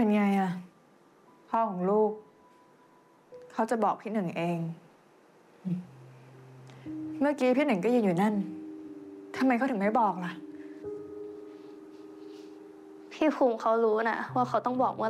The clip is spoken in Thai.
เป็นไงอะพ่อของลูกเขาจะบอกพี่หนึ่งเองเมื่อกี้พี่หนึ่งก็ยืนอยู่นั่นทำไมเขาถึงไม่บอกล่ะพี่ภูมิเขารู้นะว่าเขาต้องบอกเมื่อ